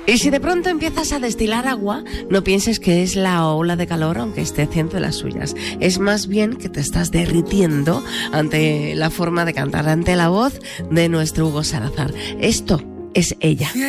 Y si de pronto empiezas a destilar agua, no pienses que es la ola de calor, aunque esté haciendo de las suyas. Es más bien que te estás derritiendo ante la forma de cantar, ante la voz de nuestro Hugo Salazar. Esto es ella.